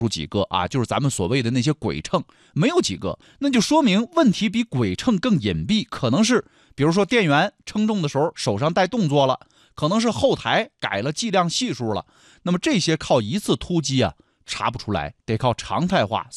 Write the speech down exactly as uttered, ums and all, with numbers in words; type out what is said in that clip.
出几个啊，就是咱们所谓的那些鬼秤，没有几个，那就说明问题比鬼秤更隐蔽，可能是比如说店员称重的时候手上带动作了，可能是后台改了计量系数了，那么这些靠一次突击啊查不出来，得靠常态化